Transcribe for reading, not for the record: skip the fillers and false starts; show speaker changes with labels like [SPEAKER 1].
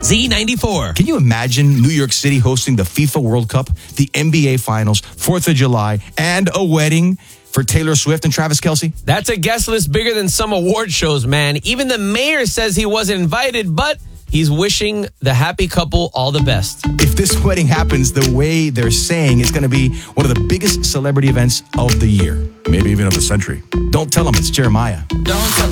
[SPEAKER 1] Z94.
[SPEAKER 2] Can you imagine New York City hosting the FIFA World Cup, the NBA Finals, 4th of July, and a wedding for Taylor Swift and Travis Kelce?
[SPEAKER 1] That's a guest list bigger than some award shows, man. Even the mayor says he wasn't invited, but he's wishing the happy couple all the best.
[SPEAKER 2] If this wedding happens the way they're saying, it's going to be one of the biggest celebrity events of the year. Maybe even of the century. Don't tell them it's Jeremiah.
[SPEAKER 3] Don't tell